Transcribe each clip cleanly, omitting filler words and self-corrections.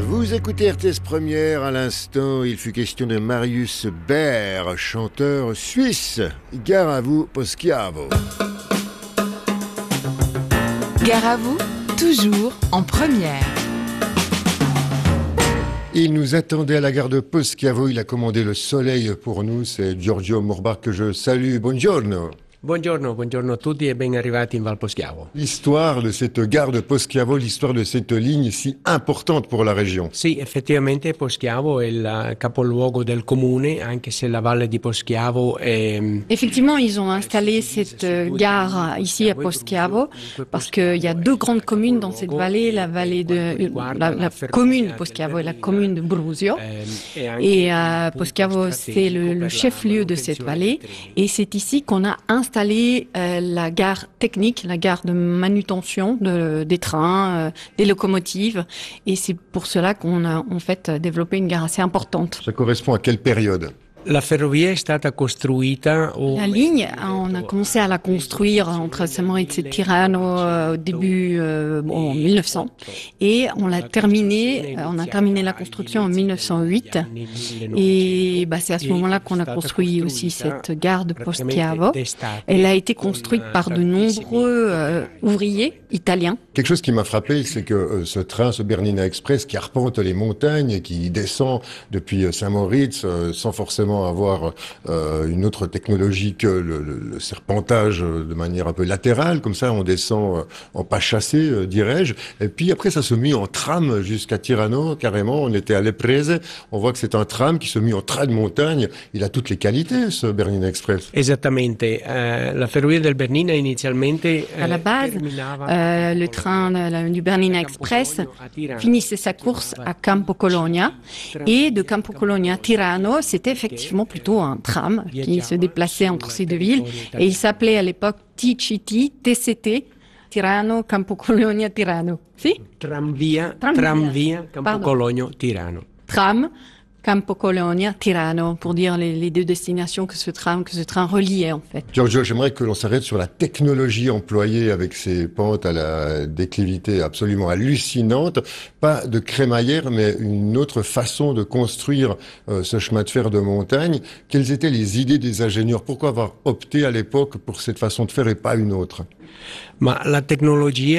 Vous écoutez RTS Première, à l'instant, il fut question de Marius Baer, chanteur suisse. Gare à vous, Poschiavo. Gare à vous, toujours en première. Il nous attendait à la gare de Poschiavo, il a commandé le soleil pour nous, c'est Giorgio Morbach que je salue. Buongiorno. Buongiorno a tutti e ben arrivati in Val Poschiavo. L'histoire de cette gare de Poschiavo, l'histoire de cette ligne si importante pour la région. Sì, effettivamente Poschiavo è il capoluogo del comune, anche se la valle di Poschiavo è... Effectivement, ils ont installé cette gare ici à Poschiavo parce qu'il y a deux grandes communes dans cette vallée, la commune de Poschiavo et la commune de Brusio. Et Poschiavo, c'est le chef-lieu de cette vallée. Et c'est ici qu'on a installé la gare technique, la gare de manutention des trains, des locomotives. Et c'est pour cela qu'on a en fait développé une gare assez importante. Ça correspond à quelle période ? La ferrovia è stata costruita... La ligne, on a commencé à la construire entre Samoritz et Tirano au début en 1900 et on a terminé la construction en 1908 et c'est à ce moment-là qu'on a construit aussi cette gare de Poschiavo. Elle a été construite par de nombreux ouvriers italiens. Quelque chose qui m'a frappé, c'est que ce train, ce Bernina Express qui arpente les montagnes et qui descend depuis Saint-Moritz sans forcément avoir une autre technologie que le serpentage de manière un peu latérale, comme ça on descend en pas chassé, dirais-je, et puis après ça se mit en tram jusqu'à Tirano, carrément, on était à Leprese, on voit que c'est un tram qui se mit en train de montagne, il a toutes les qualités ce Bernina Express. Esattamente, la ferrovia del Bernina inizialmente à la base, le train du Bernina Express finissait sa course à Campo Colonia et de Campo Colonia à Tirano, c'était effectivement plutôt un tram qui se déplaçait entre ces deux villes et il s'appelait à l'époque TCT, Tirano, Campo Colonia, Tirano. Si? Tramvia, Campo Cologno, Tirano. Tram, Campo Colonia, Tirano, pour dire les deux destinations que ce train reliait en fait. Giorgio, j'aimerais que l'on s'arrête sur la technologie employée avec ces pentes à la déclivité absolument hallucinante. Pas de crémaillère, mais une autre façon de construire ce chemin de fer de montagne. Quelles étaient les idées des ingénieurs ? Pourquoi avoir opté à l'époque pour cette façon de faire et pas une autre ? La technologie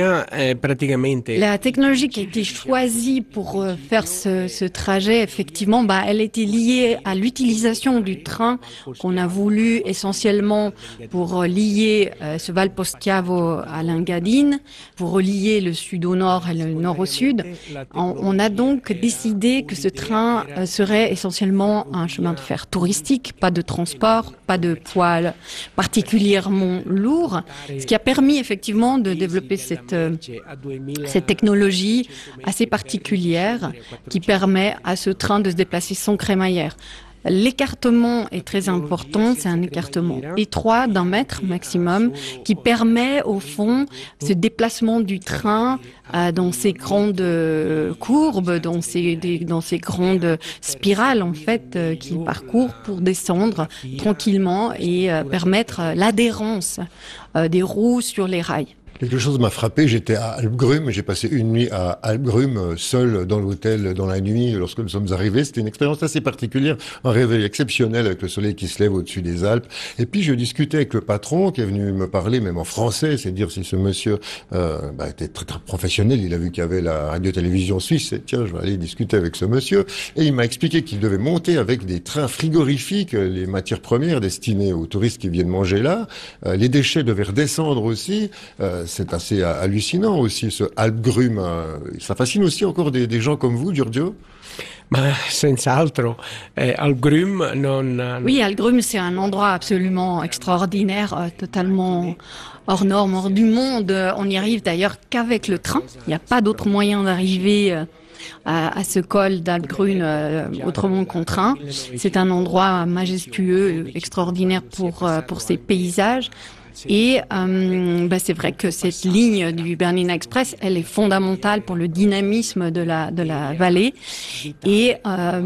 qui a été choisie pour faire ce trajet, effectivement, elle était liée à l'utilisation du train qu'on a voulu essentiellement pour lier ce Val Poschiavo à l'Engadine, pour relier le sud au nord et le nord au sud. On a donc décidé que ce train serait essentiellement un chemin de fer touristique, pas de transport, pas de poids particulièrement lourd, ce qui a permis effectivement de développer cette technologie assez particulière qui permet à ce train de se déplacer sans crémaillère. L'écartement est très important, c'est un écartement étroit d'1 mètre maximum qui permet au fond ce déplacement du train dans ces grandes courbes, dans ces grandes spirales en fait qu'il parcourt pour descendre tranquillement et permettre l'adhérence des roues sur les rails. Quelque chose m'a frappé, j'étais à Alpgrum, j'ai passé une nuit à Alpgrum, seul dans l'hôtel dans la nuit lorsque nous sommes arrivés. C'était une expérience assez particulière, un réveil exceptionnel avec le soleil qui se lève au-dessus des Alpes. Et puis je discutais avec le patron qui est venu me parler, même en français, c'est dire si ce monsieur était très très professionnel, il a vu qu'il y avait la radio-télévision suisse, et tiens, je vais aller discuter avec ce monsieur. Et il m'a expliqué qu'il devait monter avec des trains frigorifiques, les matières premières destinées aux touristes qui viennent manger là. Les déchets devaient redescendre aussi. C'est assez hallucinant aussi, ce Alpgrum. Ça fascine aussi encore des gens comme vous, Giorgio ? Senz'altro. Alpgrum Oui, Alpgrum, c'est un endroit absolument extraordinaire, totalement hors norme, hors du monde. On n'y arrive d'ailleurs qu'avec le train. Il n'y a pas d'autre moyen d'arriver à ce col d'Alpgrum autrement qu'en train. C'est un endroit majestueux, extraordinaire pour ses paysages. Et c'est vrai que cette ligne du Bernina Express, elle est fondamentale pour le dynamisme de la vallée. Et en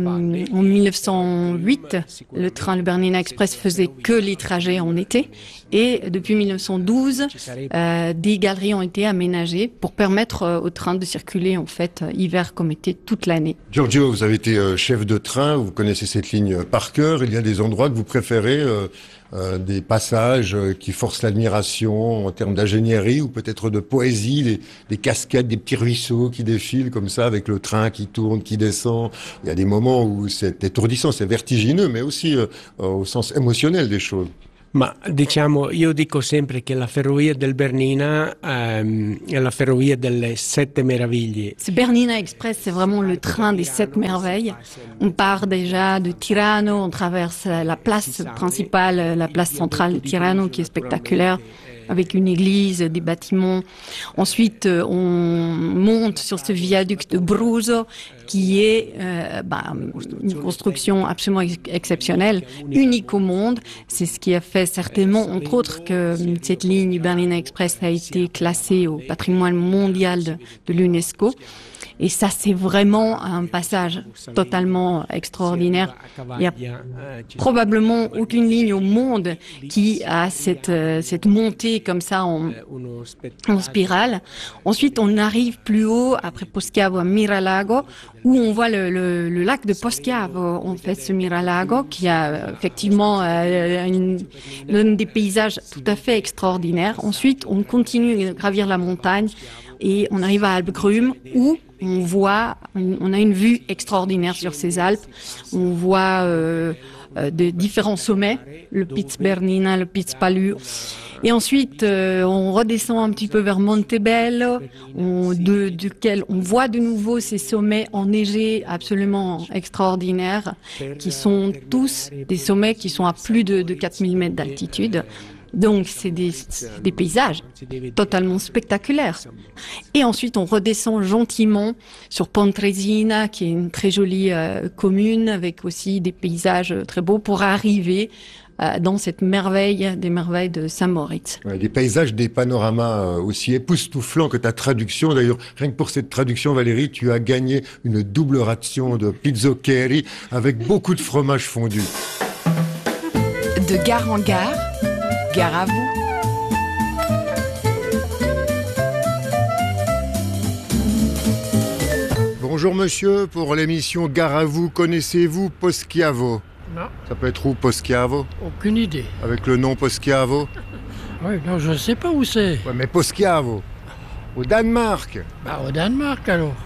1908, le Bernina Express faisait que les trajets en été. Et depuis 1912, des galeries ont été aménagées pour permettre au train de circuler en fait hiver comme été toute l'année. Giorgio, vous avez été chef de train, vous connaissez cette ligne par cœur. Il y a des endroits que vous préférez, des passages qui forcent l'admiration en termes d'ingénierie ou peut-être de poésie, des cascades, des petits ruisseaux qui défilent comme ça avec le train qui tourne, qui descend. Il y a des moments où c'est étourdissant, c'est vertigineux, mais aussi au sens émotionnel des choses. Ma diciamo, io dico sempre che la ferrovia del Bernina è la ferrovia delle 7 meraviglie. Ce Bernina Express, c'est vraiment le train des 7 merveilles. On part déjà de Tirano, on traverse la place principale, la place centrale de Tirano qui est spectaculaire, avec une église, des bâtiments. Ensuite, on monte sur ce viaduc de Bruzzo, qui est une construction absolument exceptionnelle, unique au monde. C'est ce qui a fait certainement, entre autres, que cette ligne du Bernina Express a été classée au patrimoine mondial de l'UNESCO. Et ça, c'est vraiment un passage totalement extraordinaire. Il y a probablement aucune ligne au monde qui a cette montée comme ça en spirale. Ensuite, on arrive plus haut, après Poschiavo, à Miralago, où on voit le lac de Poschiavo, en fait, ce Miralago, qui a effectivement des paysages tout à fait extraordinaires. Ensuite, on continue à gravir la montagne et on arrive à Alpgrum, où on a une vue extraordinaire sur ces Alpes. On voit de différents sommets, le Piz Bernina, le Piz Palu. Et ensuite, on redescend un petit peu vers Montebello, duquel on voit de nouveau ces sommets enneigés absolument extraordinaires, qui sont tous des sommets qui sont à plus de 4000 mètres d'altitude. Donc, c'est des paysages totalement spectaculaires. Et ensuite, on redescend gentiment sur Pontresina, qui est une très jolie commune, avec aussi des paysages très beaux, pour arriver dans cette merveille des merveilles de Saint-Moritz. Ouais, des paysages, des panoramas aussi époustouflants que ta traduction. D'ailleurs, rien que pour cette traduction, Valérie, tu as gagné une double ration de pizzoccheri avec beaucoup de fromage fondu. De gare en gare, gare à vous. Bonjour monsieur, pour l'émission Gare à vous, connaissez-vous Poschiavo? Non. Ça peut être où Poschiavo? Aucune idée. Avec le nom Poschiavo? Oui, non, je ne sais pas où c'est. Ouais, mais Poschiavo, au Danemark. Bah, au Danemark alors.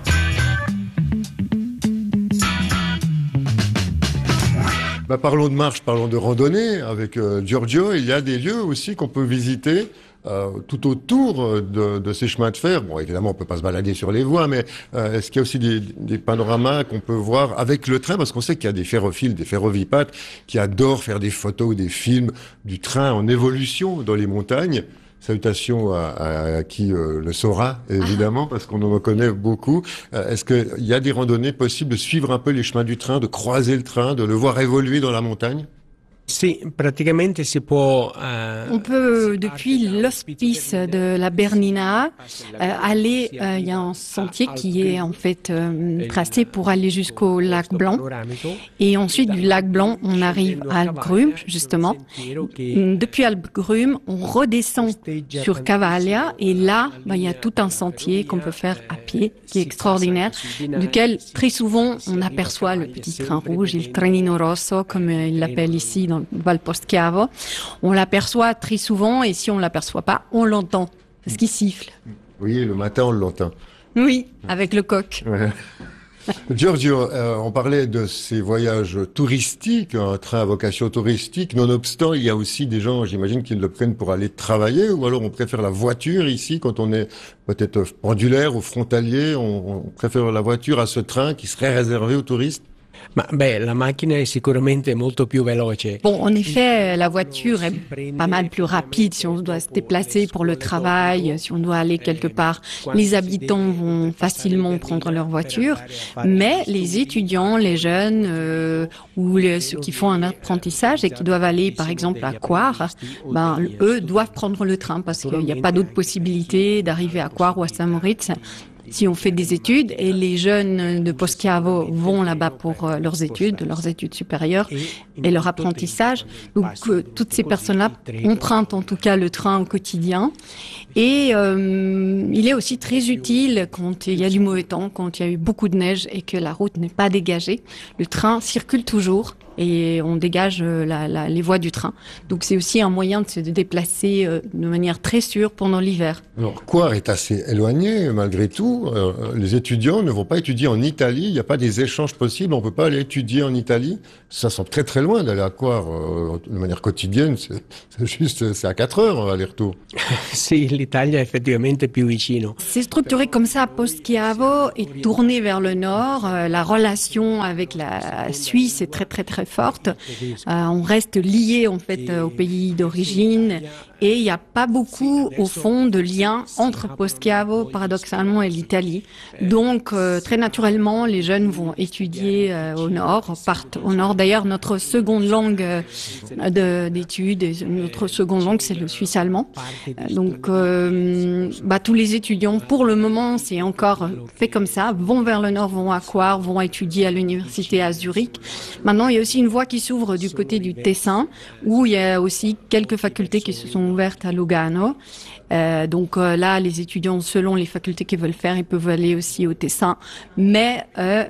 Parlons de marche, parlons de randonnée avec Giorgio. Il y a des lieux aussi qu'on peut visiter tout autour de ces chemins de fer. Bon, évidemment, on peut pas se balader sur les voies, mais est-ce qu'il y a aussi des panoramas qu'on peut voir avec le train? Parce qu'on sait qu'il y a des ferrophiles, des ferrovipates qui adorent faire des photos ou des films du train en évolution dans les montagnes. Salutations à qui le saura, évidemment, parce qu'on en connaît beaucoup. Est-ce qu'il y a des randonnées possibles de suivre un peu les chemins du train, de croiser le train, de le voir évoluer dans la montagne? Sì, praticamente si può... On peut, depuis l'hospice de la Bernina, aller, il y a un sentier qui est en fait tracé pour aller jusqu'au lac Blanc. Et ensuite, du lac Blanc, on arrive à Alpgrum, justement. Depuis Alpgrum, on redescend sur Cavaglia. Et là, il y a tout un sentier qu'on peut faire à pied, qui est extraordinaire, duquel, très souvent, on aperçoit le petit train rouge, il Trenino Rosso, comme il l'appelle ici dans Val Poschiavo. On l'aperçoit très souvent et si on l'aperçoit pas, on l'entend parce qu'il siffle. Oui, le matin on l'entend. Oui, avec le coq. Ouais. Giorgio, on parlait de ces voyages touristiques, un train à vocation touristique. Nonobstant, il y a aussi des gens, j'imagine, qui le prennent pour aller travailler, ou alors on préfère la voiture ici quand on est peut-être pendulaire ou frontalier. On préfère la voiture à ce train qui serait réservé aux touristes. Ma beh, la macchina è sicuramente molto più veloce. Bon, en effet, la voiture est pas mal plus rapide si on doit se déplacer pour le travail, si on doit aller quelque part. Les habitants vont facilement prendre leur voiture, mais les étudiants, les jeunes ceux qui font un apprentissage et qui doivent aller, par exemple, à Coire, eux doivent prendre le train parce qu'il n'y a pas d'autre possibilité d'arriver à Coire ou à Saint-Moritz si on fait des études, et les jeunes de Poschiavo vont là-bas pour leurs études supérieures et leur apprentissage. Donc toutes ces personnes-là empruntent en tout cas le train au quotidien. Et il est aussi très utile quand il y a du mauvais temps, quand il y a eu beaucoup de neige et que la route n'est pas dégagée. Le train circule toujours et on dégage les voies du train. Donc c'est aussi un moyen de se déplacer de manière très sûre pendant l'hiver. Alors, Coire est assez éloigné, malgré tout. Les étudiants ne vont pas étudier en Italie. Il n'y a pas des échanges possibles. On peut pas aller étudier en Italie. Ça semble très très loin d'aller à Coire de manière quotidienne. C'est à 4 heures aller-retour. Sì, l'Italia è effettivamente più vicino. C'est structuré comme ça. Poschiavo est tourné vers le nord. La relation avec la Suisse est très très très forte. On reste lié en fait au pays d'origine. Et il n'y a pas beaucoup, au fond, de liens entre Poschiavo, paradoxalement, et l'Italie. Donc, très naturellement, les jeunes vont étudier au nord, partent au nord. D'ailleurs, notre seconde langue d'études, notre seconde langue, c'est le suisse-allemand. Donc, tous les étudiants, pour le moment, c'est encore fait comme ça, vont vers le nord, vont à Coire, vont étudier à l'université à Zurich. Maintenant, il y a aussi une voie qui s'ouvre du côté du Tessin, où il y a aussi quelques facultés qui se sont ouvertes à Lugano. Là, les étudiants, selon les facultés qu'ils veulent faire, ils peuvent aller aussi au Tessin. Mais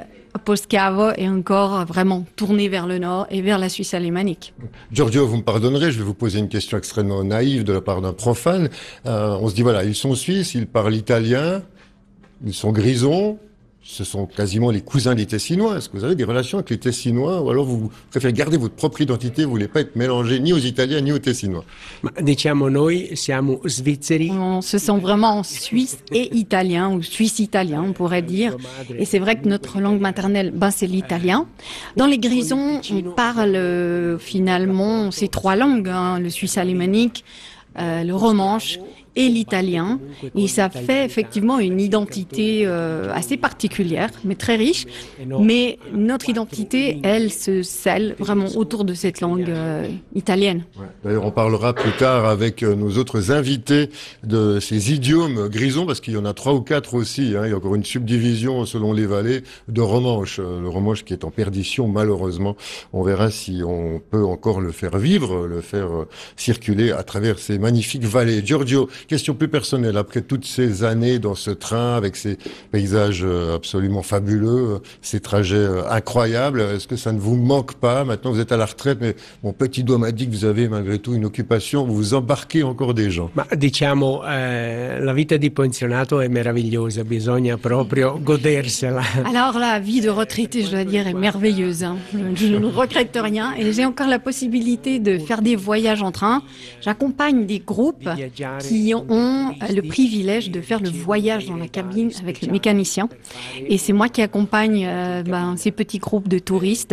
Poschiavo est encore vraiment tourné vers le nord et vers la Suisse alémanique. Giorgio, vous me pardonnerez, je vais vous poser une question extrêmement naïve de la part d'un profane. On se dit, voilà, ils sont suisses, ils parlent italien, ils sont grisons. Ce sont quasiment les cousins des Tessinois. Est-ce que vous avez des relations avec les Tessinois ou alors vous préférez garder votre propre identité, vous voulez pas être mélangé ni aux Italiens ni aux Tessinois? Ma diciamo noi siamo svizzeri. On se sent vraiment suisse et italien ou suisse-italien, on pourrait dire. Et c'est vrai que notre langue maternelle, c'est l'italien. Dans les Grisons, on parle finalement ces trois langues, le suisse alémanique, le romanche et l'italien, et ça fait effectivement une identité assez particulière, mais très riche. Mais notre identité, elle, se scelle vraiment autour de cette langue italienne. Ouais. D'ailleurs, on parlera plus tard avec nos autres invités de ces idiomes grisons, parce qu'il y en a 3 ou 4 aussi. Il y a encore une subdivision selon les vallées de romanche. Le romanche qui est en perdition, malheureusement. On verra si on peut encore le faire vivre, le faire circuler à travers ces magnifiques vallées. Giorgio, question plus personnelle. Après toutes ces années dans ce train, avec ces paysages absolument fabuleux, ces trajets incroyables, est-ce que ça ne vous manque pas? Maintenant, vous êtes à la retraite, mais mon petit doigt m'a dit que vous avez malgré tout une occupation. Vous embarquez encore des gens. Ma diciamo, la vita di pensionato è meravigliosa, bisogna proprio godersela. Alors la vie de retraité, je dois dire, est merveilleuse. Je ne regrette rien et j'ai encore la possibilité de faire des voyages en train. J'accompagne des groupes qui ont le privilège de faire le voyage dans la cabine avec le mécanicien. Et c'est moi qui accompagne ces petits groupes de touristes.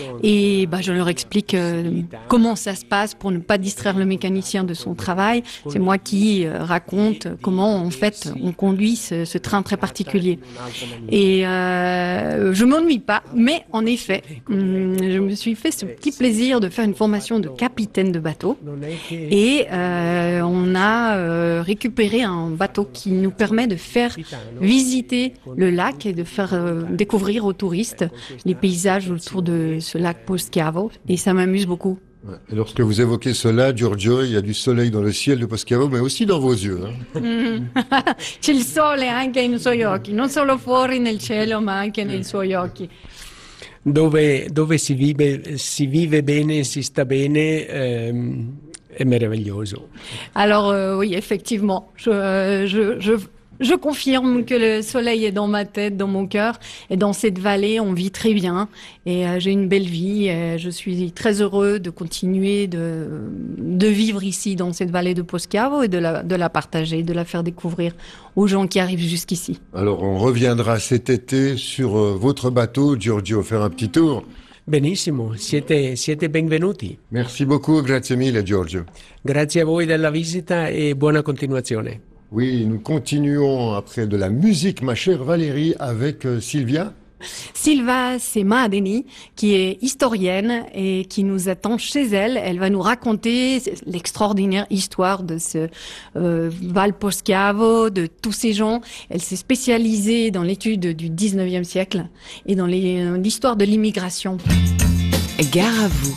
Et je leur explique comment ça se passe pour ne pas distraire le mécanicien de son travail. C'est moi qui raconte comment en fait on conduit ce train très particulier. Et je m'ennuie pas, mais en effet, je me suis fait ce petit plaisir de faire une formation de capitaine de bateau. Et on a récupéré un bateau qui nous permet de faire visiter le lac et de faire découvrir aux touristes les paysages autour de ce lac Poschiavo. Et ça m'amuse beaucoup. Et lorsque vous évoquez cela, Giorgio, il y a du soleil dans le ciel de Poschiavo, mais aussi dans vos yeux. C'è il sole anche nei suoi occhi, non solo fuori nel cielo, ma anche nei suoi occhi. Dove si vive bene, si sta bene, è meraviglioso. Alors oui, effectivement, Je confirme que le soleil est dans ma tête, dans mon cœur. Et dans cette vallée, on vit très bien. Et j'ai une belle vie. Et je suis très heureux de continuer de vivre ici, dans cette vallée de Poschiavo, et de la partager, de la faire découvrir aux gens qui arrivent jusqu'ici. Alors, on reviendra cet été sur votre bateau, Giorgio, faire un petit tour. Benissimo, siete benvenuti. Merci beaucoup, grazie mille, Giorgio. Grazie a voi della visita e buona continuazione. Oui, nous continuons après de la musique, ma chère Valérie, avec Sylvia. Silva Semadeni, qui est historienne et qui nous attend chez elle. Elle va nous raconter l'extraordinaire histoire de ce Val Poschiavo, de tous ces gens. Elle s'est spécialisée dans l'étude du 19e siècle et dans l'histoire de l'immigration. Gare à vous.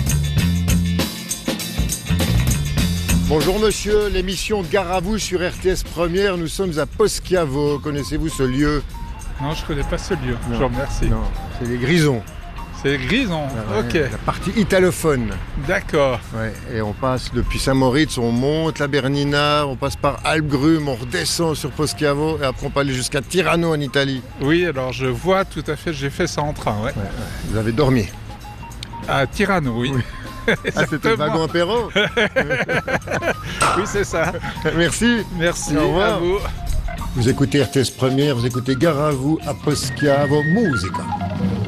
Bonjour monsieur, l'émission Gare à vous sur RTS Première. Nous sommes à Poschiavo. Connaissez-vous ce lieu ? Non, je connais pas ce lieu. Non. Je vous remercie. Non, c'est les Grisons. C'est Grison. Ok. La partie italophone. D'accord. Ouais, et on passe depuis Saint-Moritz, on monte la Bernina, on passe par Alpgrum, on redescend sur Poschiavo et après on peut aller jusqu'à Tirano en Italie. Oui, alors je vois tout à fait, j'ai fait ça en train, ouais. Vous avez dormi. À Tirano, oui. Ah, c'était le wagon apéro. Oui, c'est ça. Merci. Merci Au revoir. à vous. Vous écoutez RTS Première, vous écoutez Gare à vous à Poschiavo Musica.